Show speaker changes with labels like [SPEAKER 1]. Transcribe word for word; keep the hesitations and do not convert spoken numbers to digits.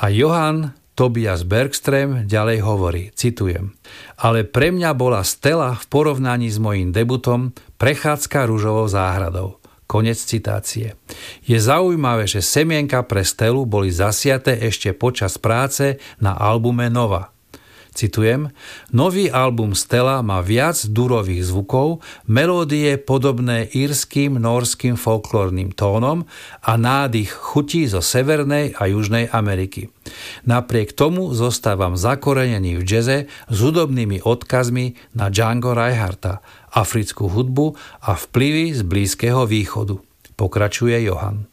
[SPEAKER 1] A Johann Tobias Bergström ďalej hovorí, citujem: ale pre mňa bola Stella v porovnaní s mojím debutom prechádzka ružovou záhradou. Konec citácie. Je zaujímavé, že semienka pre Stellu boli zasiaté ešte počas práce na albume Nova. Citujem: nový album Stella má viac durových zvukov, melódie podobné írskym, nórskym folklórnym tónom a nádych chutí zo Severnej a Južnej Ameriky. Napriek tomu zostávam zakorenený v džeze s hudobnými odkazmi na Django Reinhardta, africkú hudbu a vplyvy z Blízkeho východu. Pokračuje Johann.